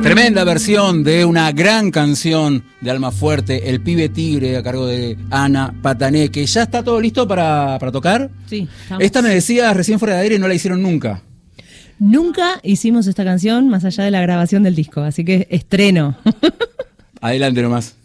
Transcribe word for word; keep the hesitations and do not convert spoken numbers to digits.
Tremenda versión de una gran canción de Almafuerte, El Pibe Tigre, a cargo de Ana Patané, que ya está todo listo para, para tocar. Sí. Estamos. Esta me decías recién fuera de aire y no la hicieron nunca. Nunca hicimos esta canción más allá de la grabación del disco, así que estreno. Adelante nomás.